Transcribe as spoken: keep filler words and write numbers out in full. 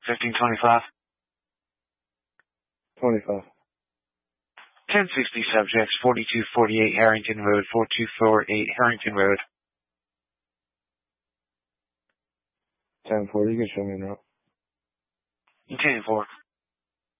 fifteen twenty-five. twenty-five. ten sixty subjects, forty-two forty-eight Harrington Road, four two four eight Harrington Road. ten forty, you can show me now. ten four.